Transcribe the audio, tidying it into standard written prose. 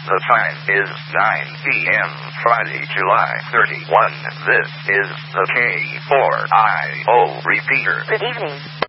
The time is 9 p.m. Friday, July 31. This is the K4IO repeater. Good evening.